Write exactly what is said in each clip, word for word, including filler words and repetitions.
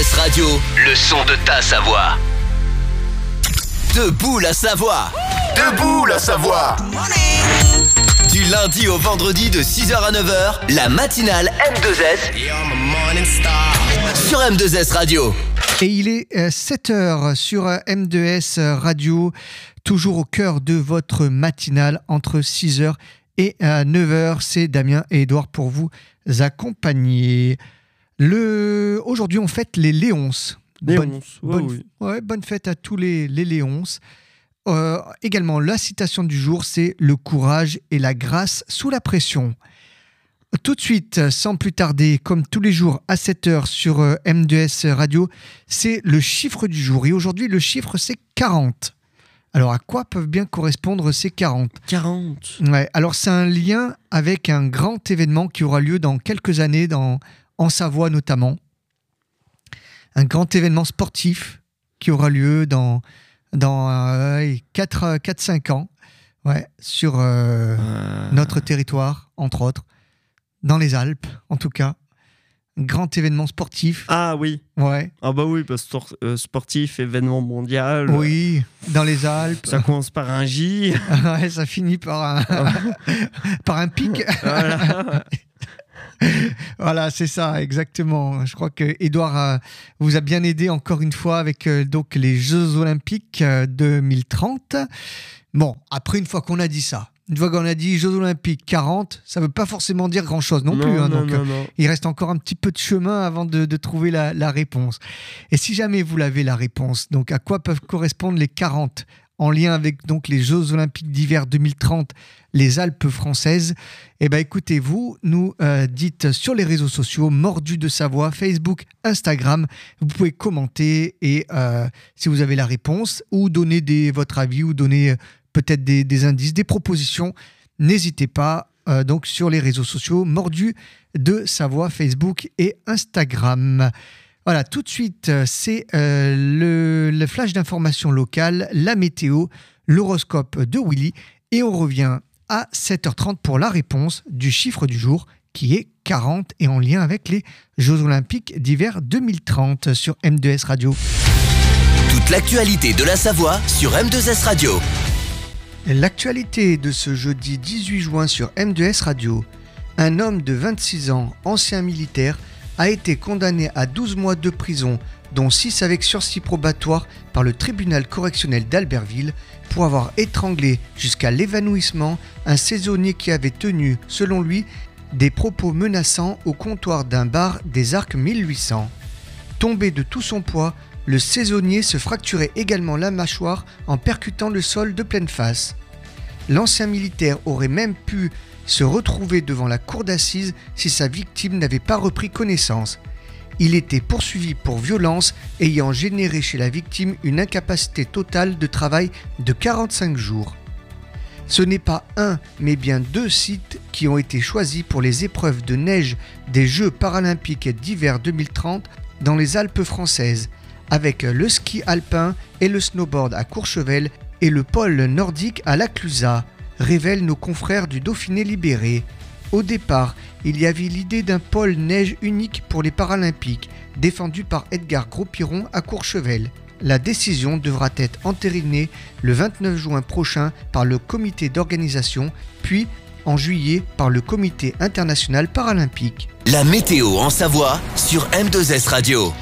Radio, le son de ta Savoie. Debout la Savoie. Debout la Savoie. Du lundi au vendredi de six heures à neuf heures, la matinale M deux S sur M deux S Radio. Et il est sept heures sur M deux S Radio, toujours au cœur de votre matinale entre six heures et neuf heures. C'est Damien et Edouard pour vous accompagner. Le... Aujourd'hui, on fête les Léonces. Léonces, bonne, ouais, bonne, oui. ouais, bonne fête à tous les, les Léonces. Euh, également, la citation du jour, c'est « Le courage et la grâce sous la pression ». Tout de suite, sans plus tarder, comme tous les jours à sept heures sur euh, M deux S Radio, c'est le chiffre du jour. Et aujourd'hui, le chiffre, c'est quarante. Alors, à quoi peuvent bien correspondre ces quarante ? quarante. Ouais, alors, c'est un lien avec un grand événement qui aura lieu dans quelques années, dans, en Savoie notamment. Un grand événement sportif qui aura lieu dans, dans euh, quatre à cinq ans, ouais, sur euh, euh... notre territoire, entre autres. Dans les Alpes, en tout cas. Un grand événement sportif. Ah oui. Ouais. Ah bah oui, parce que euh, sportif, événement mondial. Oui, dans les Alpes. Ça commence par un J. Ouais, ça finit par un, par un pic. Voilà. Voilà, c'est ça, exactement. Je crois que Edouard euh, vous a bien aidé encore une fois avec euh, donc les Jeux Olympiques euh, deux mille trente. Bon, après, une fois qu'on a dit ça, une fois qu'on a dit Jeux Olympiques quarante, ça ne veut pas forcément dire grand-chose non, non plus. Hein, non, donc, non, euh, non. Il reste encore un petit peu de chemin avant de, de trouver la, la réponse. Et si jamais vous l'avez la réponse, donc à quoi peuvent correspondre les quarante en lien avec donc les Jeux Olympiques d'hiver deux mille trente, les Alpes françaises? Eh bien, écoutez, vous nous euh, dites sur les réseaux sociaux, Mordu de Savoie, Facebook, Instagram. Vous pouvez commenter et euh, si vous avez la réponse ou donner des, votre avis ou donner... Euh, peut-être des, des indices, des propositions, n'hésitez pas euh, donc sur les réseaux sociaux Mordu de Savoie, Facebook et Instagram. Voilà, tout de suite, c'est euh, le, le flash d'information locale, la météo, l'horoscope de Willy et on revient à sept heures trente pour la réponse du chiffre du jour qui est quarante et en lien avec les Jeux Olympiques d'hiver deux mille trente sur M deux S Radio. Toute l'actualité de la Savoie sur M deux S Radio. L'actualité de ce jeudi dix-huit juin sur M deux S Radio. Un homme de vingt-six ans, ancien militaire, a été condamné à douze mois de prison, dont six avec sursis probatoire par le tribunal correctionnel d'Albertville, pour avoir étranglé jusqu'à l'évanouissement un saisonnier qui avait tenu, selon lui, des propos menaçants au comptoir d'un bar des Arcs mille huit cents. Tombé de tout son poids, le saisonnier se fracturait également la mâchoire en percutant le sol de pleine face. L'ancien militaire aurait même pu se retrouver devant la cour d'assises si sa victime n'avait pas repris connaissance. Il était poursuivi pour violence ayant généré chez la victime une incapacité totale de travail de quarante-cinq jours. Ce n'est pas un, mais bien deux sites qui ont été choisis pour les épreuves de neige des Jeux paralympiques d'hiver deux mille trente dans les Alpes françaises, avec le ski alpin et le snowboard à Courchevel et le pôle nordique à La Clusaz, révèlent nos confrères du Dauphiné libéré. Au départ, il y avait l'idée d'un pôle neige unique pour les Paralympiques, défendu par Edgar Gros-Piron à Courchevel. La décision devra être entérinée le vingt-neuf juin prochain par le comité d'organisation, puis en juillet par le comité international paralympique. La météo en Savoie sur M deux S Radio.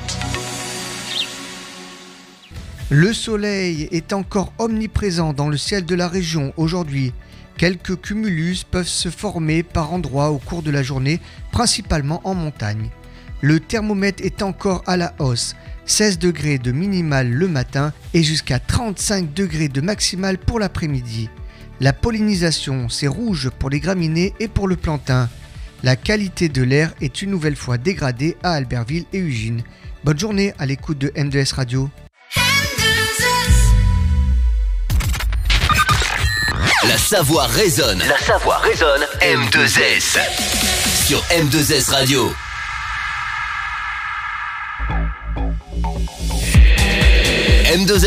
Le soleil est encore omniprésent dans le ciel de la région aujourd'hui. Quelques cumulus peuvent se former par endroits au cours de la journée, principalement en montagne. Le thermomètre est encore à la hausse, seize degrés de minimal le matin et jusqu'à trente-cinq degrés de maximal pour l'après-midi. La pollinisation, c'est rouge pour les graminées et pour le plantain. La qualité de l'air est une nouvelle fois dégradée à Albertville et Ugine. Bonne journée à l'écoute de M deux S Radio. La Savoie résonne. La Savoie résonne. M deux S. Sur M deux S Radio. M deux S